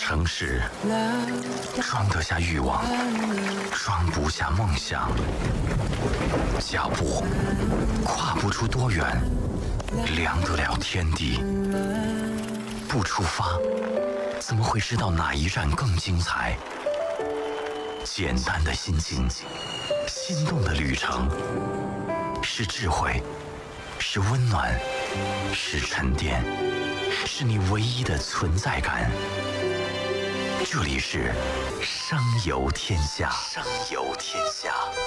城市装得下欲望，装不下梦想。脚步跨不出多远，量得了天地。不出发，怎么会知道哪一站更精彩？简单的心境，心动的旅程，是智慧，是温暖，是沉淀，是你唯一的存在感。这里是声游天下，声游天下。